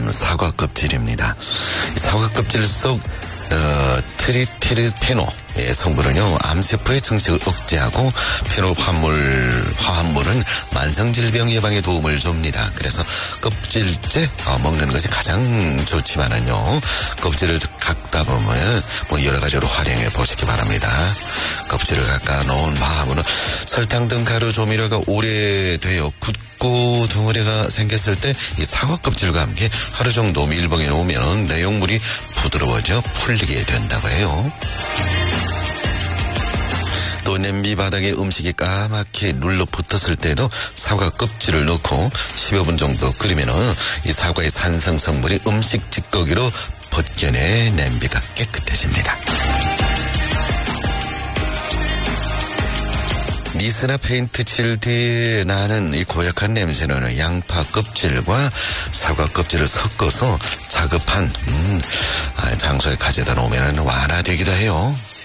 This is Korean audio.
사과 껍질입니다. 이 사과 껍질 속 트리테르페노의 성분은요, 암세포의 증식을 억제하고 페놀 화합물은 만성질병 예방에 도움을 줍니다. 그래서 껍질째 먹는 것이 가장 좋지만은요, 껍질을 깎다 보면 뭐 여러 가지로 활용해 보시기 바랍니다. 껍질을 깎아 놓은 마하고는 설탕 등 가루 조미료가 오래되어 굳고 덩어리가 생겼을 때 이 사과 껍질과 함께 하루 정도 밀봉해 놓으면 내용물이 부드러워져 풀리게 된다고 해요. 또 냄비 바닥에 음식이 까맣게 눌러붙었을 때도 사과 껍질을 넣고 10여 분 정도 끓이면은 이 사과의 산성 성분이 음식 찌꺼기로 벗겨내 냄비가 깨끗해집니다. 니스나 페인트 칠 뒤에 나는 이 고약한 냄새는 양파 껍질과 사과 껍질을 섞어서 자급한 장소에 가져다 놓으면 완화되기도 해요.